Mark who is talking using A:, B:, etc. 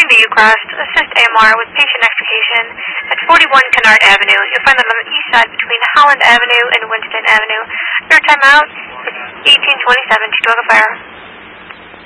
A: to UCross to assist AMR with patient extrication at 41 Kennard Avenue. You'll find them on the east side between Holland Avenue and Winston Avenue. Third time out, 1827 to Fire.